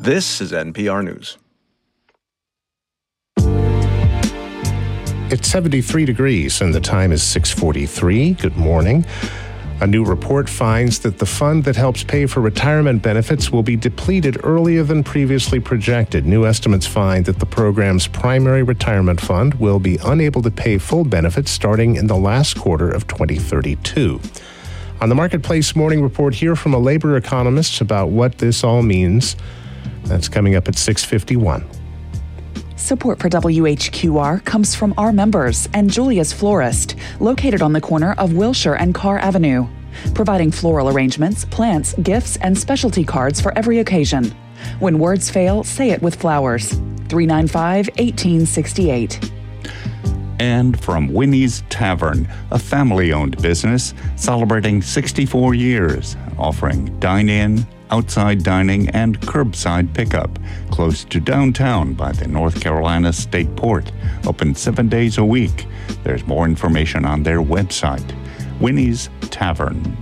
This is NPR News. It's 73 degrees and the time is 6:43. Good morning. A new report finds that the fund that helps pay for retirement benefits will be depleted earlier than previously projected. New estimates find that the program's primary retirement fund will be unable to pay full benefits starting in the last quarter of 2032. On the Marketplace Morning Report, hear from a labor economist about what this all means. That's coming up at 6:51. Support for WHQR comes from our members and Julia's Florist, located on the corner of Wilshire and Carr Avenue, providing floral arrangements, plants, gifts, and specialty cards for every occasion. When words fail, say it with flowers. 395-1868. And from Winnie's Tavern, a family-owned business celebrating 64 years, offering dine-in, outside dining, and curbside pickup close to downtown by the North Carolina State Port. Open 7 days a week. There's more information on their website, Winnie's Tavern.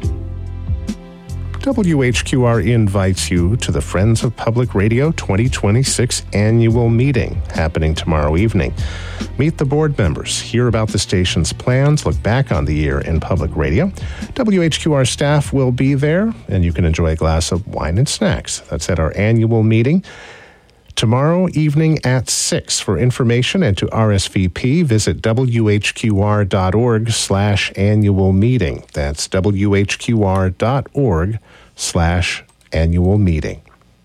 WHQR invites you to the Friends of Public Radio 2026 annual meeting happening tomorrow evening. Meet the board members, hear about the station's plans, look back on the year in public radio. WHQR staff will be there, and you can enjoy a glass of wine and snacks. That's at our annual meeting tomorrow evening at 6. For information and to RSVP, visit whqr.org/annual meeting. That's whqr.org/annual meeting.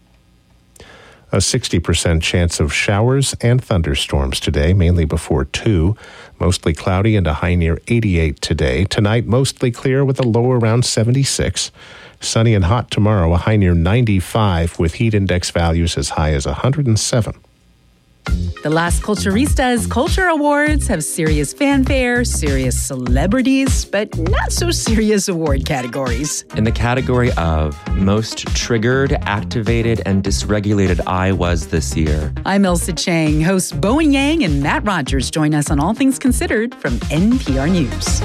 A 60% chance of showers and thunderstorms today, mainly before 2. Mostly cloudy and a high near 88 today. Tonight, mostly clear with a low around 76. Sunny and hot tomorrow, a high near 95 with heat index values as high as 107. The Las Culturistas Culture Awards have serious fanfare, serious celebrities, but not so serious award categories. In the category of most triggered, activated, and dysregulated I was this year. I'm Elsa Chang. Hosts Bowen Yang and Matt Rogers join us on All Things Considered from NPR News.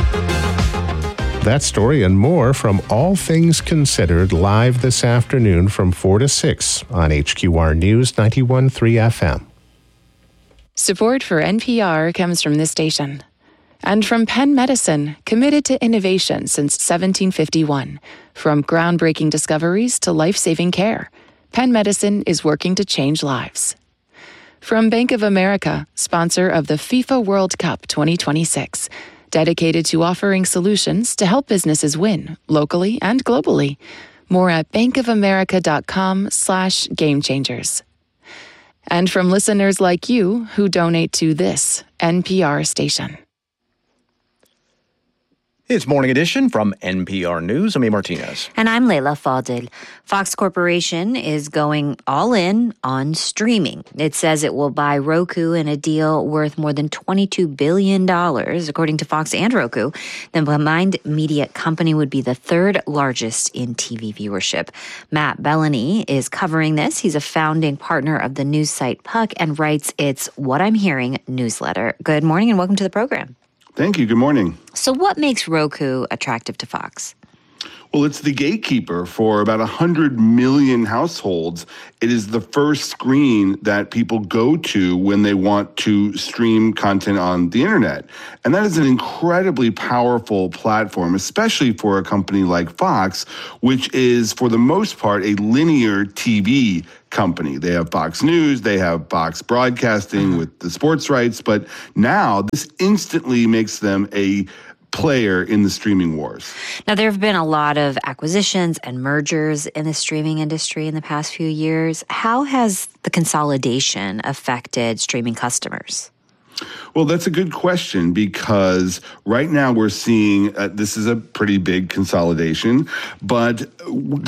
That story and more from All Things Considered live this afternoon from 4 to 6 on HQR News 91.3 FM. Support for NPR comes from this station and from Penn Medicine, committed to innovation since 1751. From groundbreaking discoveries to life-saving care, Penn Medicine is working to change lives. From Bank of America, sponsor of the FIFA World Cup 2026, dedicated to offering solutions to help businesses win locally and globally. More at bankofamerica.com/gamechangers. And from listeners like you who donate to this NPR station. It's Morning Edition from NPR News. I'm A. Martinez. And I'm Leila Fadel. Fox Corporation is going all in on streaming. It says it will buy Roku in a deal worth more than $22 billion. According to Fox and Roku, the combined media company would be the third largest in TV viewership. Matt Bellany is covering this. He's a founding partner of the news site Puck and writes its What I'm Hearing newsletter. Good morning and welcome to the program. Thank you. Good morning. So what makes Roku attractive to Fox? Well, it's the gatekeeper for about 100 million households. It is the first screen that people go to when they want to stream content on the internet. And that is an incredibly powerful platform, especially for a company like Fox, which is, for the most part, a linear TV company. They have Fox News, they have Fox Broadcasting with the sports rights, but now this instantly makes them a player in the streaming wars. Now, there have been a lot of acquisitions and mergers in the streaming industry in the past few years. How has the consolidation affected streaming customers? Well, that's a good question because right now we're seeing this is a pretty big consolidation, but